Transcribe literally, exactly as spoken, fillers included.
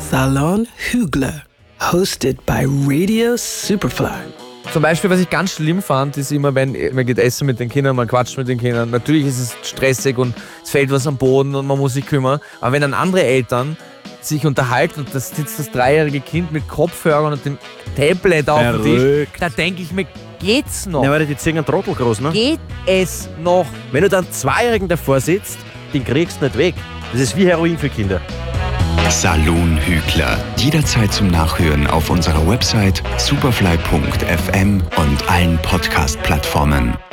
Salon Hügler, hosted by Radio Superfly. Zum Beispiel, was ich ganz schlimm fand, ist immer, wenn man geht essen mit den Kindern, man quatscht mit den Kindern. Natürlich ist es stressig und es fällt was am Boden und man muss sich kümmern. Aber wenn dann andere Eltern sich unterhalten und da sitzt das dreijährige Kind mit Kopfhörern und dem Tablet auf dem Tisch, da denke ich mir, geht's noch? Ja, weil die ziehen einen Trottel groß, ne? Geht es noch? Wenn du dann einen Zweijährigen davor sitzt, den kriegst du nicht weg. Das ist wie Heroin für Kinder. Salon Hügler. Jederzeit zum Nachhören auf unserer Website superfly punkt f m und allen Podcast-Plattformen.